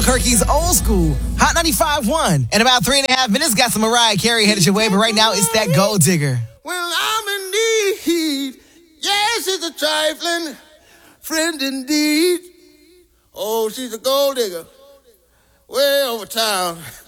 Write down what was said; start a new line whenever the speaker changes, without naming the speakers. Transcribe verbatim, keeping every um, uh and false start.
Albuquerque's Old School, Hot ninety-five point one. In about three and a half minutes, got some Mariah Carey headed your way, but right now it's that Gold Digger.
Well, I'm in need. Yes, it's a trifling friend indeed. Oh, she's a gold digger way over town.